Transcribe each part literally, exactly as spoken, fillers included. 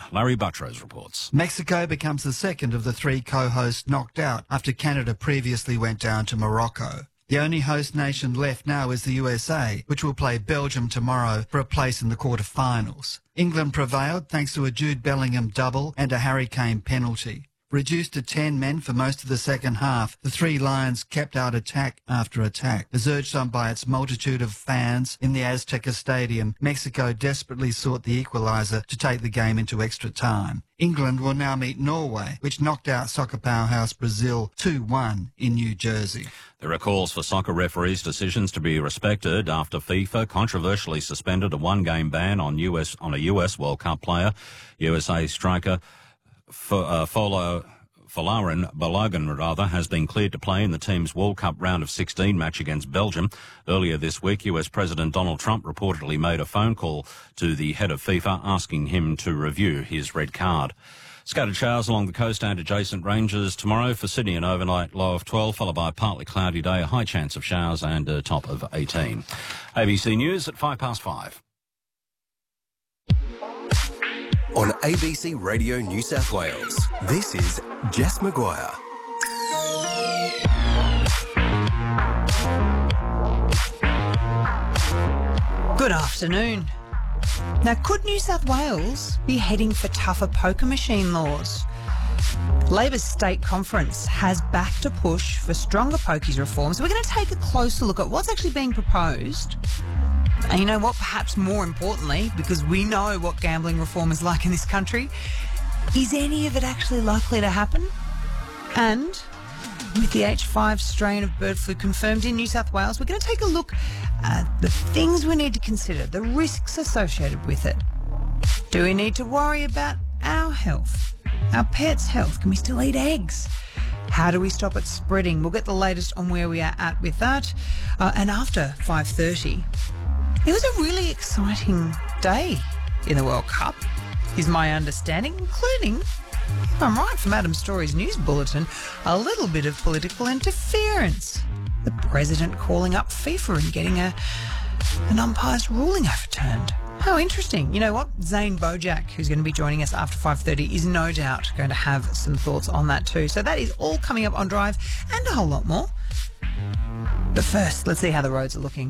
Larry Buttrose reports. Mexico becomes the second of the three co-hosts knocked out after Canada previously went down to Morocco. The only host nation left now is the U S A, which will play Belgium tomorrow for a place in the quarter-finals. England prevailed thanks to a Jude Bellingham double and a Harry Kane penalty. Reduced to ten men for most of the second half, the Three Lions kept out attack after attack. As urged on by its multitude of fans in the Azteca Stadium, Mexico desperately sought the equaliser to take the game into extra time. England will now meet Norway, which knocked out soccer powerhouse Brazil two one in New Jersey. There are calls for soccer referees' decisions to be respected after FIFA controversially suspended a one-game ban on U S on a U S World Cup player. U S A striker For, uh, Folo, Folarin Balogun, rather, has been cleared to play in the team's World Cup round of sixteen match against Belgium. Earlier this week, U S President Donald Trump reportedly made a phone call to the head of FIFA asking him to review his red card. Scattered showers along the coast and adjacent ranges tomorrow. For Sydney, an overnight low of twelve, followed by a partly cloudy day, a high chance of showers and a top of eighteen. A B C News at five past five. On A B C Radio New South Wales, this is Jess Maguire. Good afternoon. Now, could New South Wales be heading for tougher poker machine laws? Labor's state conference has backed a push for stronger pokies reforms. We're going to take a closer look at what's actually being proposed. And you know what, perhaps more importantly, because we know what gambling reform is like in this country, is any of it actually likely to happen? And with the H five strain of bird flu confirmed in New South Wales, we're going to take a look at the things we need to consider, the risks associated with it. Do we need to worry about our health, our pets' health? Can we still eat eggs? How do we stop it spreading? We'll get the latest on where we are at with that. Uh, and after five thirty, it was a really exciting day in the World Cup, is my understanding, including, if I'm right from Adam Story's news bulletin, a little bit of political interference. The president calling up FIFA and getting a an umpire's ruling overturned. How interesting. You know what? Zane Bojack, who's going to be joining us after five thirty, is no doubt going to have some thoughts on that too. So that is all coming up on Drive and a whole lot more. But first, let's see how the roads are looking.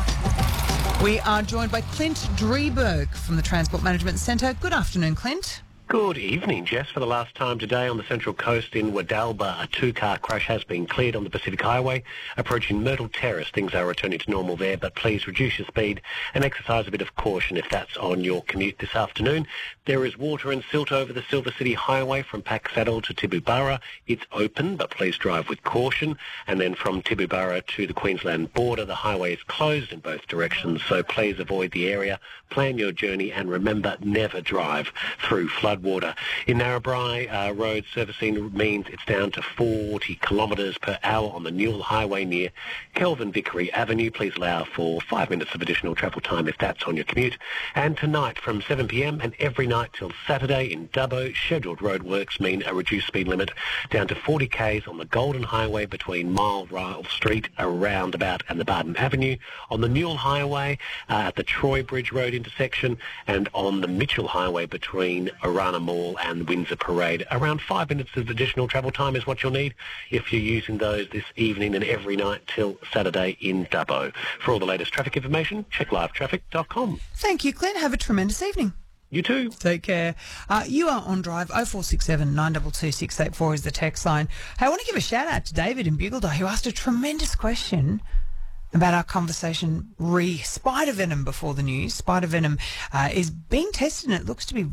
We are joined by Clint Drieberg from the Transport Management Centre. Good afternoon, Clint. Good evening, Jess. For the last time today on the Central Coast in Wadalba, a two-car crash has been cleared on the Pacific Highway. Approaching Myrtle Terrace, things are returning to normal there, but please reduce your speed and exercise a bit of caution if that's on your commute this afternoon. There is water and silt over the Silver City Highway from Pack Saddle to Tibooburra. It's open, but please drive with caution. And then from Tibooburra to the Queensland border, the highway is closed in both directions, so please avoid the area, plan your journey, and remember, never drive through flood water. In Narrabri, uh, road servicing means it's down to forty kilometres per hour on the Newell Highway near Kelvin Vickery Avenue. Please allow for five minutes of additional travel time if that's on your commute. And tonight from seven p m and every night till Saturday in Dubbo, scheduled roadworks mean a reduced speed limit down to forty k's on the Golden Highway between Mile Ryle Street, around about and the Barton Avenue, on the Newell Highway uh, at the Troy Bridge Road intersection, and on the Mitchell Highway between Arana Mall and Windsor Parade. Around five minutes of additional travel time is what you'll need if you're using those this evening and every night till Saturday in Dubbo. For all the latest traffic information, check live traffic dot com. Thank you, Clint. Have a tremendous evening. You too. Take care. Uh, you are on Drive. oh four six seven, nine two two, six eight four is the text line. Hey, I want to give a shout out to David in Bugaldale, who asked a tremendous question about our conversation re spider venom before the news. Spider venom uh, is being tested, and it looks to be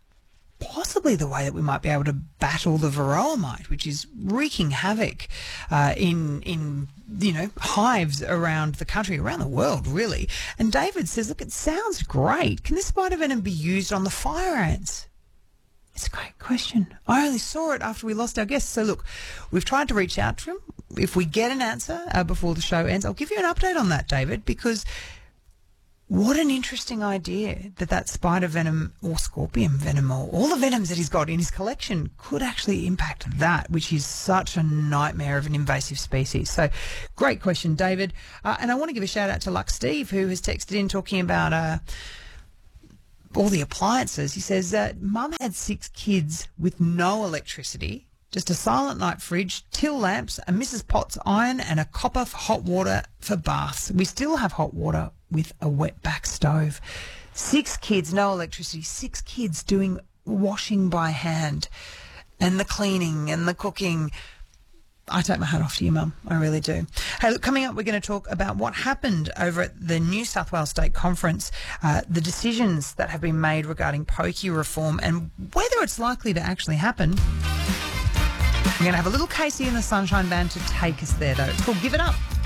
possibly the way that we might be able to battle the varroa mite, which is wreaking havoc uh, in in you know hives around the country, around the world, really. And David says, look, it sounds great. Can this spider venom be used on the fire ants? It's a great question. I only saw it after we lost our guest. So look, we've tried to reach out to him. If we get an answer uh, before the show ends, I'll give you an update on that, David, because what an interesting idea that that spider venom or scorpion venom or all the venoms that he's got in his collection could actually impact that, which is such a nightmare of an invasive species. So great question, David. Uh, and I want to give a shout out to Luck Steve, who has texted in talking about uh, all the appliances. He says that mum had six kids with no electricity, just a silent night fridge, till lamps, a Missus Potts iron and a copper for hot water for baths. We still have hot water with a wet-back stove. Six kids, no electricity, six kids doing washing by hand and the cleaning and the cooking. I take my hat off to you, Mum. I really do. Hey, look, coming up, we're going to talk about what happened over at the New South Wales State Conference, uh, the decisions that have been made regarding pokey reform and whether it's likely to actually happen. We're going to have a little Casey and the Sunshine Band to take us there, though. It's called Give It Up.